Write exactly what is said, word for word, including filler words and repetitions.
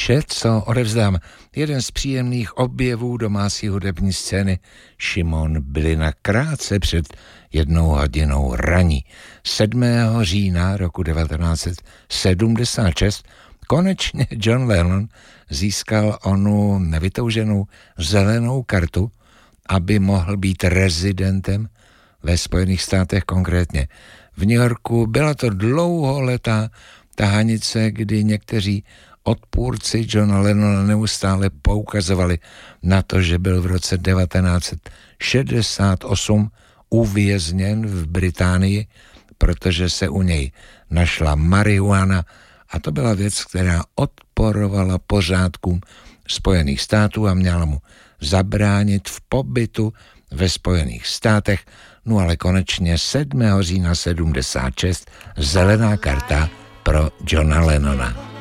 vše, co odevzdám. Jeden z příjemných objevů domácí hudební scény, Šimon Blina, krátce před jednou hodinou raní. sedmého října roku devatenáct set sedmdesát šest konečně John Lennon získal onu nevytouženou zelenou kartu, aby mohl být rezidentem ve Spojených státech, konkrétně v New Yorku. Byla to dlouholetá tahanice, kdy někteří odpůrci Johna Lennona neustále poukazovali na to, že byl v roce devatenáct set šedesát osm uvězněn v Británii, protože se u něj našla marihuana, a to byla věc, která odporovala pořádkům Spojených států a měla mu zabránit v pobytu ve Spojených státech. No ale konečně sedmého října sedmdesát šest zelená karta pro Johna Lennona.